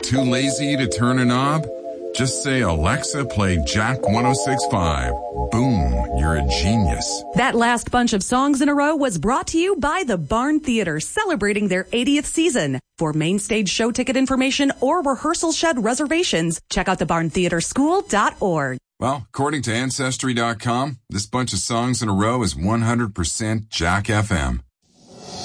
Too lazy to turn a knob? Just say, Alexa, play Jack 106.5. Boom, you're a genius. That last bunch of songs in a row was brought to you by the Barn Theater, celebrating their 80th season. For main stage show ticket information or rehearsal shed reservations, check out thebarntheaterschool.org. Well, according to Ancestry.com, this bunch of songs in a row is 100% Jack FM.